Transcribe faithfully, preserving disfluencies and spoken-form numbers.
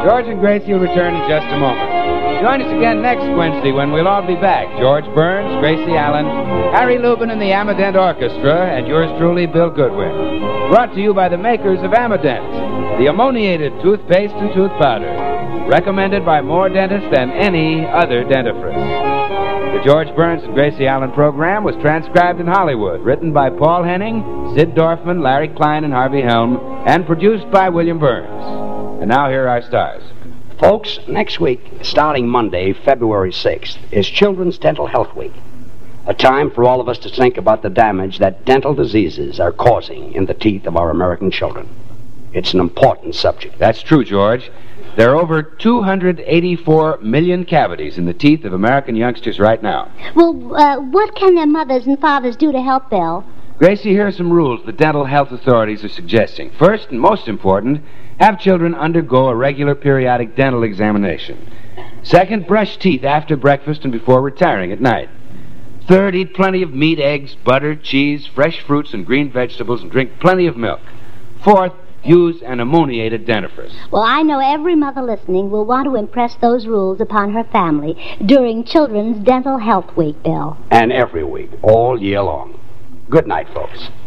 George and Gracie will return in just a moment. Join us again next Wednesday when we'll all be back. George Burns, Gracie Allen, Harry Lubin and the Amadent Orchestra, and yours truly, Bill Goodwin. Brought to you by the makers of Amadent, the ammoniated toothpaste and tooth powder, recommended by more dentists than any other dentifrice. The George Burns and Gracie Allen program was transcribed in Hollywood, written by Paul Henning, Sid Dorfman, Larry Klein, and Harvey Helm, and produced by William Burns. And now here are our stars. Folks, next week, starting Monday, February sixth, is Children's Dental Health Week. A time for all of us to think about the damage that dental diseases are causing in the teeth of our American children. It's an important subject. That's true, George. There are over two hundred eighty-four million cavities in the teeth of American youngsters right now. Well, uh, what can their mothers and fathers do to help, Bill? Gracie, here are some rules the dental health authorities are suggesting. First, and most important, have children undergo a regular periodic dental examination. Second, brush teeth after breakfast and before retiring at night. Third, eat plenty of meat, eggs, butter, cheese, fresh fruits, and green vegetables, and drink plenty of milk. Fourth, use an ammoniated dentifrice. Well, I know every mother listening will want to impress those rules upon her family during Children's Dental Health Week, Bill. And every week, all year long. Good night, folks.